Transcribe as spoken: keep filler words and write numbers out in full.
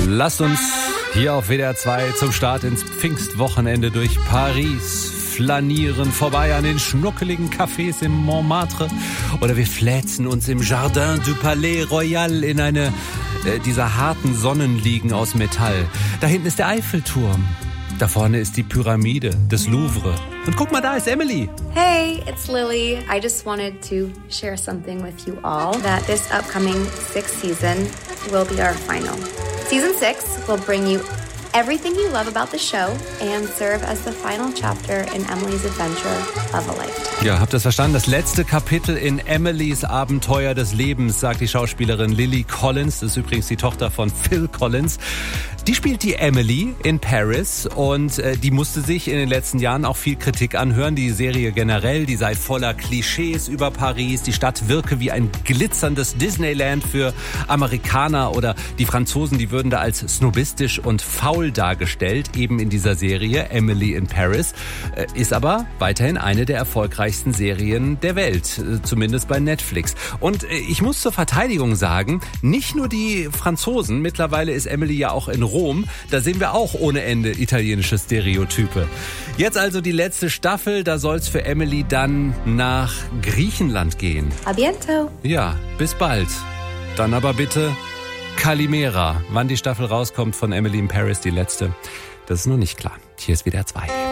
Lasst uns hier auf W D R zwei zum Start ins Pfingstwochenende durch Paris flanieren, vorbei an den schnuckeligen Cafés im Montmartre, oder wir fläzen uns im Jardin du Palais Royal in eine äh, dieser harten Sonnenliegen aus Metall. Da hinten ist der Eiffelturm. Da vorne ist die Pyramide des Louvre. Und guck mal, da ist Emily. Hey, it's Lily. I just wanted to share something with you all, that this upcoming sixth season will be our final. Season six will bring you everything you love about the show and serve as the final chapter in Emily's adventure of a lifetime. Ja, habt ihr das verstanden? Das letzte Kapitel in Emilys Abenteuer des Lebens, sagt die Schauspielerin Lily Collins. Das ist übrigens die Tochter von Phil Collins. Die spielt die Emily in Paris und äh, die musste sich in den letzten Jahren auch viel Kritik anhören. Die Serie generell, die sei voller Klischees über Paris. Die Stadt wirke wie ein glitzerndes Disneyland für Amerikaner, oder die Franzosen, die würden da als snobistisch und faul dargestellt, eben in dieser Serie Emily in Paris. Äh, ist aber weiterhin eine der erfolgreichsten Serien der Welt, äh, zumindest bei Netflix. Und äh, ich muss zur Verteidigung sagen, nicht nur die Franzosen, mittlerweile ist Emily ja auch in Rom, da sehen wir auch ohne Ende italienische Stereotype. Jetzt also die letzte Staffel, da soll's für Emily dann nach Griechenland gehen. A biento. Ja, bis bald. Dann aber bitte Kalimera. Wann die Staffel rauskommt von Emily in Paris, die letzte, das ist noch nicht klar. Hier ist W D R zwei.